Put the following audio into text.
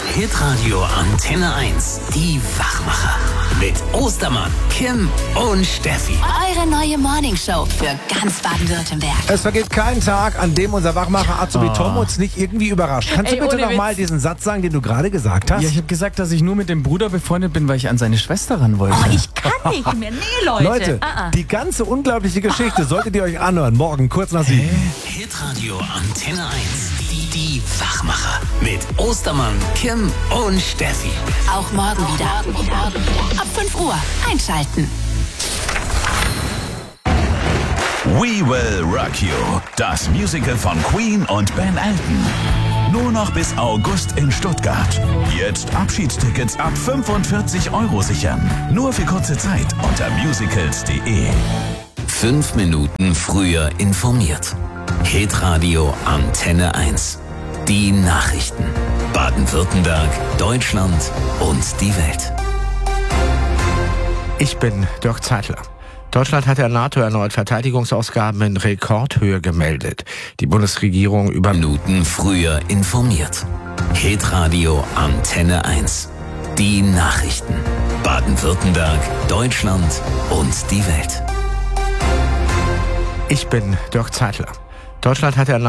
Hitradio Antenne 1. Die Wachmacher. Mit Ostermann, Kim und Steffi. Eure neue Morningshow für ganz Baden-Württemberg. Es vergeht kein Tag, an dem unser Wachmacher Azubi Tom uns nicht irgendwie überrascht. Kannst du bitte nochmal diesen Satz sagen, den du gerade gesagt hast? Ja, ich habe gesagt, dass ich nur mit dem Bruder befreundet bin, weil ich an seine Schwester ran wollte. Oh, ich kann nicht mehr. Nee, Leute. Leute, die ganze unglaubliche Geschichte solltet ihr euch anhören. Morgen, kurz nach 7. Hitradio Antenne 1. Die Wachmacher. Mit Ostermann, Kim und Steffi. Auch morgen wieder. Ab 5 Uhr einschalten. We Will Rock You. Das Musical von Queen und Ben Elton. Nur noch bis August in Stuttgart. Jetzt Abschiedstickets ab 45 € sichern. Nur für kurze Zeit unter musicals.de. 5 Minuten früher informiert. Hitradio Antenne 1. Die Nachrichten. Baden-Württemberg, Deutschland und die Welt. Ich bin Dirk Zeitler. Deutschland hat der NATO erneut Verteidigungsausgaben in Rekordhöhe gemeldet. Die Bundesregierung über Minuten früher informiert. Hitradio Antenne 1. Die Nachrichten. Baden-Württemberg, Deutschland und die Welt. Ich bin Dirk Zeitler. Deutschland hat der